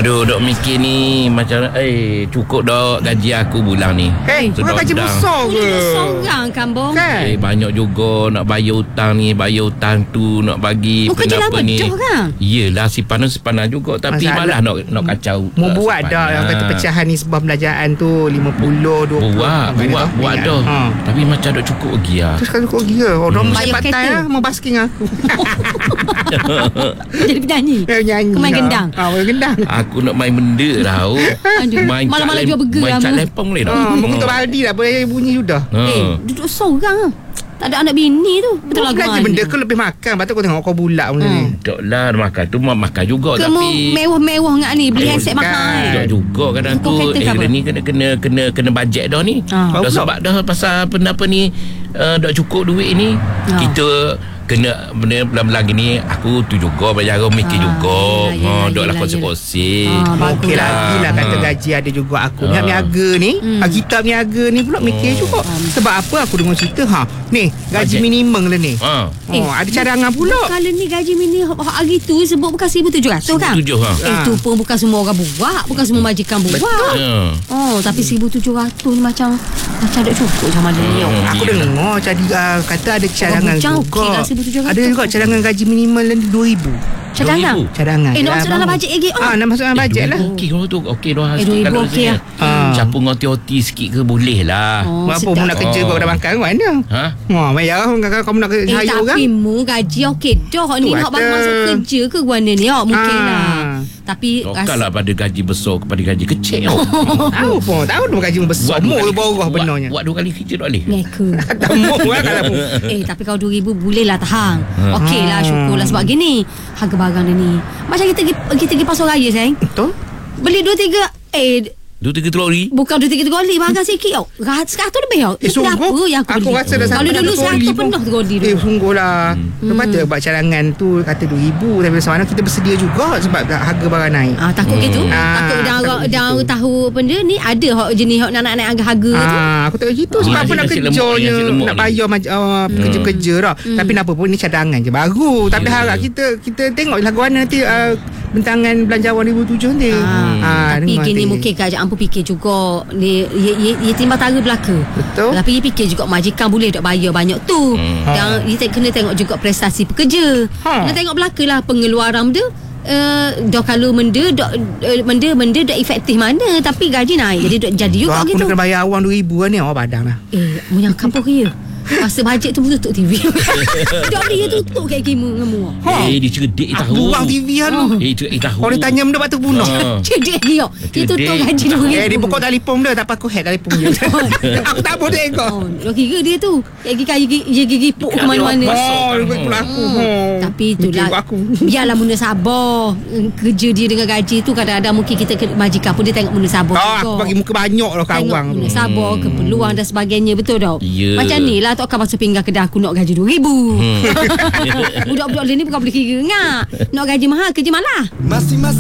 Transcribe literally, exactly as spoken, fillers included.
Aduh, dok mikir ni macam eh cukup dok gaji aku bulan ni. Hei, bukan gaji besar ke? Seorang kan bong. Kan? Eh banyak juga nak bayar hutang ni, bayar hutang tu, nak bagi Bukan je lah ni. betul kan? Yelah si panas-panas juga tapi malah nak nak kacau. Mau buat dah yang kata pecahan ni sebab belanjaan tu lima puluh, dua puluh. Buat, buat, buat dah. Ha. Tapi macam dok cukup lagi lah. Terus kan cukup gila. Orang Hmm. sepak Bayar tai kereta. lah, mau basking aku. Jadi penyanyi. Eh, nyanyi. Kau main lah. gendang. Ah, main gendang. Aku nak main benda tau. Aduh, Main malam-malam cat jual burger Main lah, cat Mu. lempong boleh tak? Ah, mengutuk baldi dah, boleh bunyi sudah. Ha. Eh, duduk seorang. Tak ada anak bini tu. Betul lah Belanja benda kau lebih makan. Lepas tu kau tengok kau bulat benda ni. Tak lah makan tu mah makan juga Kamu tapi mewah-mewah ngak ni. Beli Eh, handset bukan. mahal. tak juga kadang Kau tu kereta eh ke apa? ni kena kena kena kena bajet dah ni. Ah. Dah Bagus sebab dah pasal apa ni uh, dah cukup duit ni. Ah. Kita kena benda belah-belah gini aku tu juga bayar mikir Ah, juga. yelah, yelah, Ha dok lah yelah, kongsi-kongsi. Ah, bagus Okey lah. lagi lah kata Ha. gaji ada juga aku. Ni Ah. niaga ni, Hmm. hmm. kita niaga ni pula mikir juga. Sebab apa aku dengar cerita ha. Ni gaji Bajet. minimum lah ni. Ha. Oh, ada cadangan pula. Kalau ni gaji mini hak hari tu sebut bukan seribu tujuh ratus kan? Tujuh ha. Eh tu pun bukan semua orang buat, bukan semua majikan buat. Ha. Oh, tapi seribu tujuh ratus ni macam macam tak cukup sama dia ni. Hmm. Aku Yelah. dengar jadi uh, kata ada cadangan bujang juga. okey lah, seribu tujuh ratus. Ada juga cadangan gaji minimal dua ribu. Cadangan. dua ribu. Cadangan. Eh, nak Yelah, masuk dalam bang. bajet lagi. Oh. Ah, nak masuk dalam bajet lah. Okey kalau tu okey dah Eh, sikit dua ribu kalau okey saya. lah. Ah. Campur dengan oti-oti sikit ke boleh lah. Oh, Apa sedap. mu nak kerja Oh. kau dah makan ke mana? Ha? Wah, bayar kalau kamu nak Eh, kerja orang. tapi mu gaji okey dah. Hak ni Tu hak baru ada. masuk kerja ke guana ni? Hak mungkin Ah. lah. Tapi Tokallah pada gaji besar kepada gaji kecil. Tahu pun, tahu tu gaji besar. Mu borah benarnya. Buat dua kali kerja tak boleh. ngeka. Tak mu lah kalau mu. Eh tapi kalau dua ribu boleh lah tahan. Ha. Okey lah, syukurlah sebab gini harga barang dia ni. Macam kita pergi kita pergi pasar raya sayang. Betul? Beli dua tiga eh Dua tiga telur bukan dua tiga troli barang sikit tau. Seratus lebih tau. Eh, Itu sungguh. apa yang aku, Aku beli? rasa dah Kalau sampai dulu satu seratus troli pun. penuh troli tu. Eh, sungguh lah. Hmm. Lepas tu buat cadangan tu kata dua ribu. Tapi macam mana kita bersedia juga sebab dah harga barang naik. Ah takut Hmm. gitu. Ah, Takut dah takut orang dah gitu. tahu benda ni ada hak jenis hak nak naik harga-harga tu. Ah, aku tak gitu Ah, sebab apa nasi- nak nasi lemak, kerjanya nasi lemak nak ni. bayar macam uh, kerja-kerja dah. Tapi apa pun ni cadangan je baru. Tapi Ya. harap kita kita tengok lagu mana nanti uh, bentangan belanjawan dua ribu tujuh nanti. Ah, tapi dengar kini nanti. mungkin kerajaan pun fikir juga ni ye, ye, ye timbang tara belaka. Betul. Tapi ye fikir juga majikan boleh tak bayar banyak tu. Hmm. Dan ye te- kena tengok juga prestasi pekerja. Ha. Kena tengok belaka lah pengeluaran dia. Uh, dah kalau benda dah uh, benda benda dah efektif mana tapi gaji naik jadi dah jadi juga Kalau aku gitu. nak kena bayar awang dua ribu ni awak badang lah. Eh, punya kampung ke ya? Masa bajet tu tutup T V. Dah dia tutup kayak kimu dengan mu. Ha. Eh dia cerdik Ah, tahu. buang T V kan tu. Eh dia tahu. Orang dia tanya benda batu bunuh. Ha. Cedek dia. Dia tutup Cedek. gaji dua ribu. Eh, dia pokok telefon dia tak apa aku hack telefon dia. Aku tak boleh kau. Oh, dah kira dia tu. Kayak gigi gigi gigi gigi puk ke mana-mana. Oh, dia ikut aku. Hmm. Tapi itulah Mikir aku. biarlah Muna sabar. Kerja dia dengan gaji tu kadang-kadang mungkin kita ke- majikan pun dia tengok Muna sabar Oh, juga. aku bagi muka banyak lah Tengok kawang Muna tu. sabar, keperluan dan sebagainya. Betul tak? Ya. Macam ni lah tu akan masuk pinggan kedai aku nak gaji dua ribu. Hmm. Budak-budak lain ni bukan boleh kira ngak. Nak gaji mahal kerja malah. Masing-masing